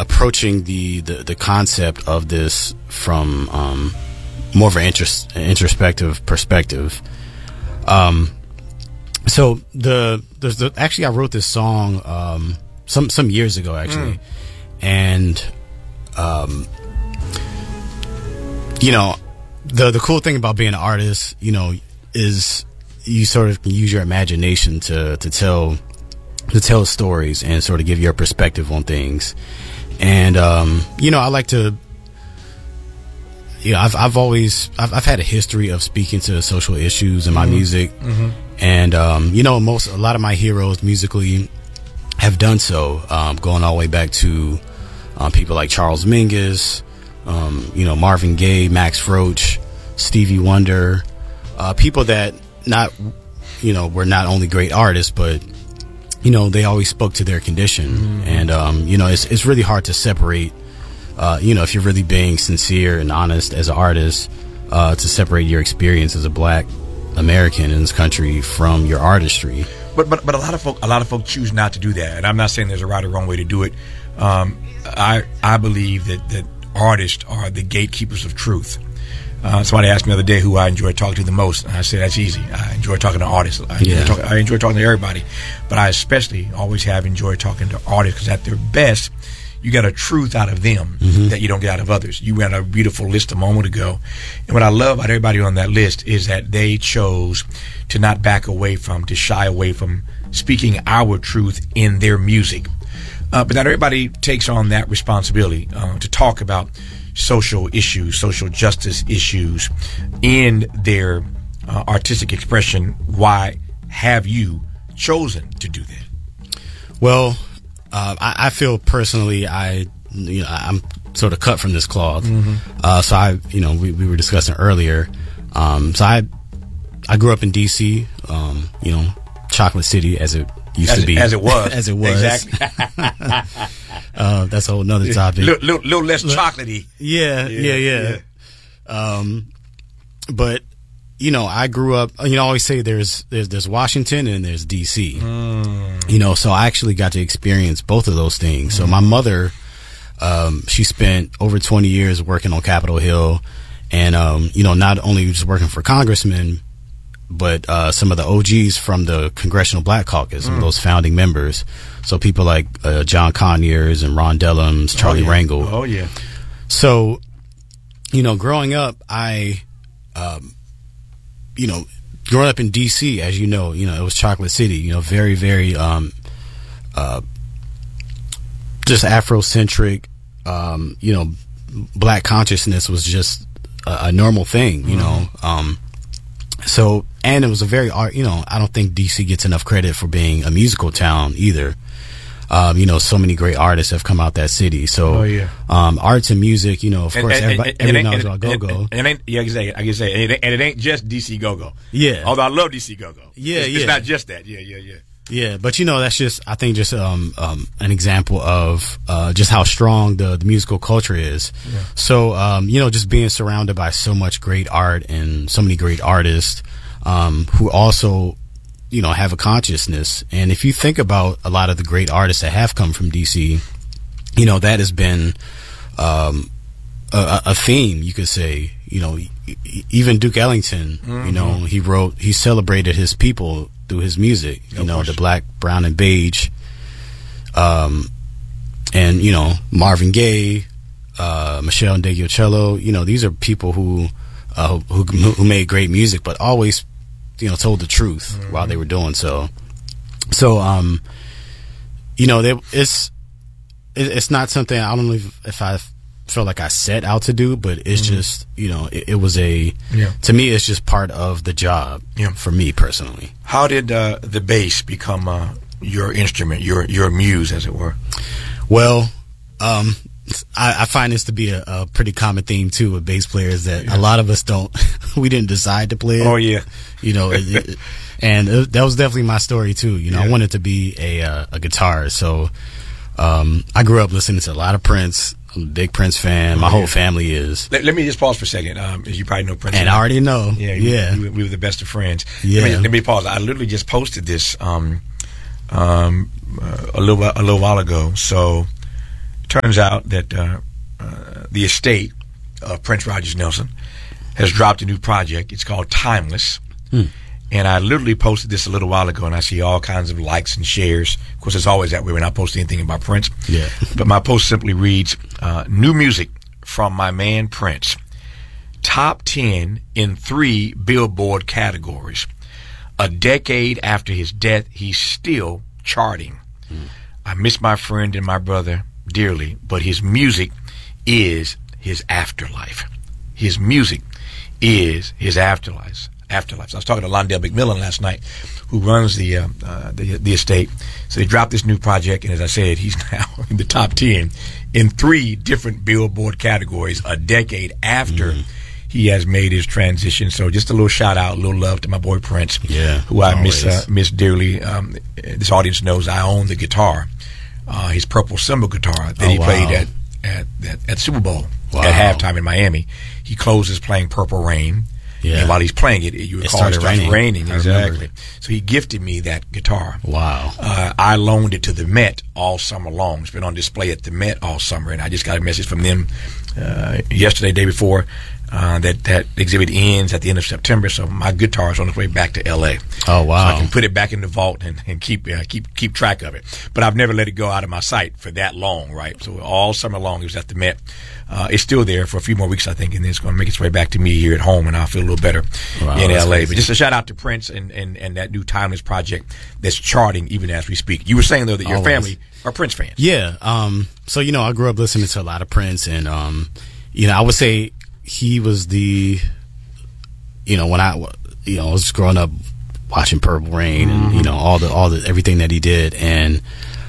approaching the concept of this from more of an introspective perspective. So actually I wrote this song some years ago actually, and you know, the cool thing about being an artist, you know, is you sort of can use your imagination to tell stories and sort of give your perspective on things. And you know, I like to, you know, I've had a history of speaking to social issues in my music, and you know, a lot of my heroes musically have done so, going all the way back to people like Charles Mingus, you know, Marvin Gaye, Max Roach, Stevie Wonder, people that were not only great artists, but you know, they always spoke to their condition. And you know, it's really hard to separate, you know, if you're really being sincere and honest as an artist, to separate your experience as a Black American in this country from your artistry. But a lot of folk choose not to do that, and I'm not saying there's a right or wrong way to do it. I believe that artists are the gatekeepers of truth. Somebody asked me the other day who I enjoy talking to the most, and I said that's easy. I enjoy talking to artists. I enjoy talking to everybody, but I especially always have enjoyed talking to artists, because at their best, you got a truth out of them that you don't get out of others. You ran a beautiful list a moment ago, and what I love about everybody on that list is that they chose to not back away from, to shy away from speaking our truth in their music. But not everybody takes on that responsibility to talk about social issues, social justice issues in their artistic expression. Why have you chosen to do that? Well, I feel personally, I'm sort of cut from this cloth. So we were discussing earlier. So I grew up in DC, you know, Chocolate City as it used to be. As it was. As it was. Exactly. That's a whole nother topic. Little less chocolatey. Yeah. But, you know, I grew up, you know, I always say there's Washington and there's DC. You know, so I actually got to experience both of those things. So my mother, she spent over 20 years working on Capitol Hill, and, you know, not only just working for congressmen, but some of the OGs from the Congressional Black Caucus, some of those founding members. So people like John Conyers and Ron Dellums, Charlie Rangel. Oh, yeah. So, you know, growing up, you know, growing up in D.C., as you know, it was Chocolate City, you know, very, very just Afrocentric, you know, Black consciousness was just a normal thing, you know. So, and it was a very you know, I don't think DC gets enough credit for being a musical town either. You know, so many great artists have come out that city. So, arts and music, you know, of course, everybody knows about go-go. And I can say, and it ain't just DC go-go. Yeah. Although I love DC go-go. It's not just that. Yeah. But you know, that's just, I think, just an example of just how strong the musical culture is. Yeah. So, you know, just being surrounded by so much great art and so many great artists who also, you know, have a consciousness. And if you think about a lot of the great artists that have come from DC, you know, that has been a theme, you could say. You know, even Duke Ellington, you know, he celebrated his people through his music, you know, the black, brown, and beige. And, you know, Marvin Gaye, Michelle Ndegeocello, you know, these are people who made great music, but always, you know, told the truth while they were doing so. So, you know, it's not something, I don't know if I felt like I set out to do, but it's just, you know, it was to me, it's just part of the job for me personally. How did the bass become your instrument, your muse, as it were? Well, I find this to be a pretty common theme too with bass players, that a lot of us we didn't decide to play it. Oh yeah. You know, that was definitely my story too. You know, I wanted to be a guitarist. So, I grew up listening to a lot of Prince. I'm a big Prince fan. My whole family is. Let me just pause for a second. As you probably know Prince. And I already know. Yeah. We were the best of friends. Yeah. Let me pause. I literally just posted this a little while ago. So turns out that the estate of Prince Rogers Nelson has dropped a new project. It's called Timeless. And I literally posted this a little while ago, and I see all kinds of likes and shares. Of course, it's always that way when I post anything about Prince. Yeah. But my post simply reads, new music from my man Prince. Top 10 in 3 Billboard categories. A decade after his death, he's still charting. I miss my friend and my brother dearly, but his music is his afterlife. His music is his afterlife. So I was talking to Londell McMillan last night, who runs the estate. So they dropped this new project, and as I said, he's now in the top 10 in 3 different Billboard categories a decade after he has made his transition. So just a little shout out, a little love to my boy Prince, who I miss dearly. This audience knows I own the guitar, his purple cymbal guitar that he played at Super Bowl at halftime in Miami. He closes playing Purple Rain. Yeah. And while he's playing it, you recall it starts raining. Exactly. So he gifted me that guitar. Wow. I loaned it to the Met all summer long. It's been on display at the Met all summer, and I just got a message from them yesterday, day before, that exhibit ends at the end of September. So my guitar is on its way back to L.A. Oh wow! So I can put it back in the vault and keep track of it. But I've never let it go out of my sight for that long, right? So all summer long it was at the Met. It's still there for a few more weeks, I think, and then it's going to make its way back to me here at home, and I'll feel a little better in L.A. Crazy. But just a shout out to Prince and that new Timeless project that's charting even as we speak. You were saying though that your family are Prince fans. Yeah. So I grew up listening to a lot of Prince, and I would say he was the, when I was growing up watching Purple Rain and all the everything that he did, and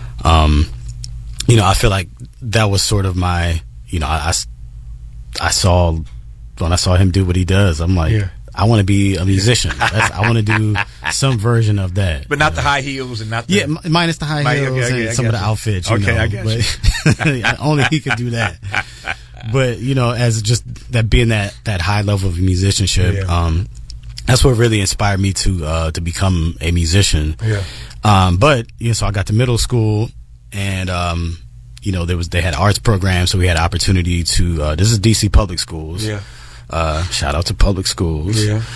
I feel like that was sort of my. I saw when I saw him do what he does, I'm like, I want to be a musician. I want to do some version of that, but not the high heels and not the minus the high heels and some of the outfits. I guess. But only he could do that. But as just that being that high level of musicianship, that's what really inspired me to become a musician. But so I got to middle school, and they had arts programs, so we had opportunity to. This is DC Public Schools. Shout out to public schools.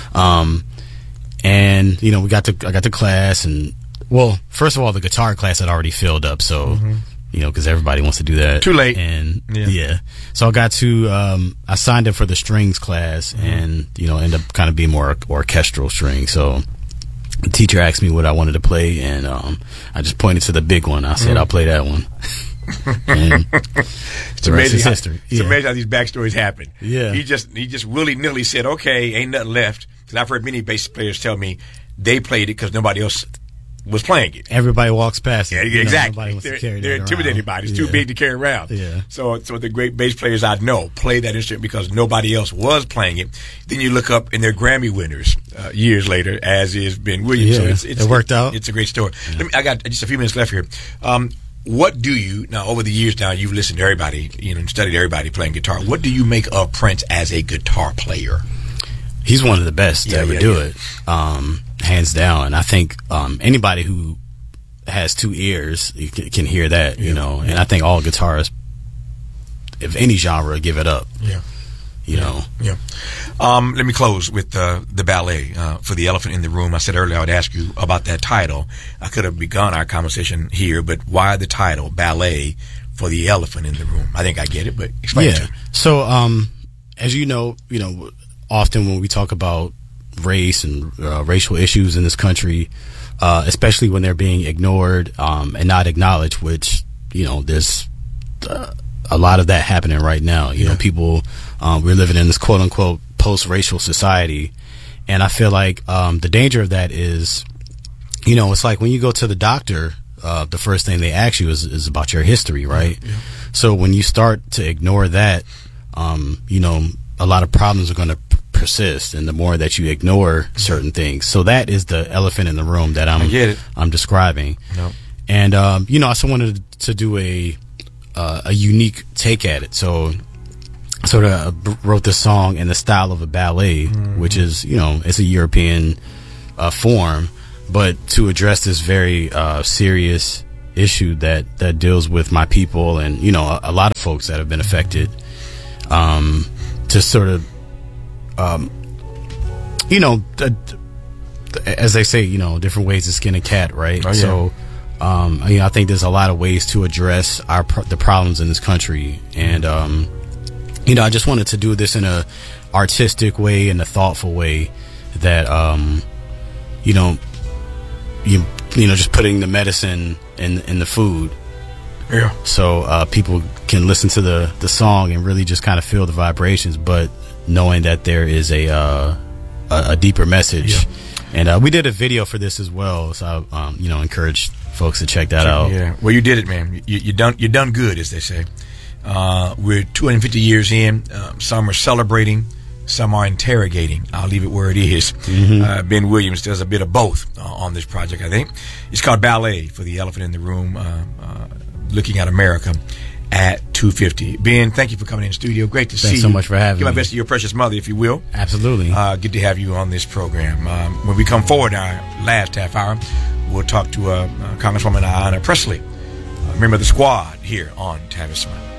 And I got to class, and first of all, the guitar class had already filled up, so. Because everybody wants to do that. Too late. And so I got to, I signed up for the strings class, and, ended up kind of being more orchestral strings. So the teacher asked me what I wanted to play, and I just pointed to the big one. I said, I'll play that one. And it's amazing how these backstories happen. He just willy-nilly said, okay, ain't nothing left. Because I've heard many bass players tell me they played it because nobody else was playing it. Everybody walks past it. Yeah, exactly. They're intimidated by it. It's too big to carry around. So the great bass players I know play that instrument because nobody else was playing it. Then you look up and they're Grammy winners years later, as is Ben Williams. So it worked out. It's a great story. I got just a few minutes left here. What do you, now over the years now, you've listened to everybody, and studied everybody playing guitar. What do you make of Prince as a guitar player? He's one of the best to ever do it. Hands down. I think anybody who has 2 ears can hear that, and I think all guitarists, if any genre, give it up. Let me close with the ballet for The Elephant in the Room. I said earlier I would ask you about that title. I could have begun our conversation here, but why the title, Ballet for the Elephant in the Room? I think I get it, but explain it to me. So, as you know, often when we talk about race and racial issues in this country, especially when they're being ignored and not acknowledged, which there's a lot of that happening right now. People, we're living in this quote unquote post-racial society, and I feel like the danger of that is, it's like when you go to the doctor, the first thing they ask you is about your history, right? So when you start to ignore that, a lot of problems are going to persist, and the more that you ignore certain things. So that is the elephant in the room that I'm describing. And I also wanted to do a unique take at it. So I sort of wrote this song in the style of a ballet, which is, it's a European form, but to address this very serious issue that deals with my people and, you know, a lot of folks that have been affected, to sort of, you know, as they say, you know, different ways to skin a cat, right? Oh, yeah. So, you know, I think there's a lot of ways to address the problems in this country. And, you know, I just wanted to do this in a artistic way and a thoughtful way that, you know, just putting the medicine in the food. Yeah. So, people can listen to the song and really just kind of feel the vibrations, but knowing that there is a deeper message. Yeah. And we did a video for this as well, so I, you know, encourage folks to check that out. Yeah, well, you did it, man. You done good, as they say. We're 250 years in. Some are celebrating, some are interrogating. I'll leave it where it is. Mm-hmm. Ben Williams does a bit of both on this project, I think. It's called Ballet for the Elephant in the Room, looking at America at 250. Ben, thank you for coming in the studio. Great to see you. Thanks so much for having me. Give my best to your precious mother, if you will. Absolutely. Good to have you on this program. When we come forward, our last half hour, we'll talk to Congresswoman Ayanna Pressley, a member of the squad here on Tavis Smile.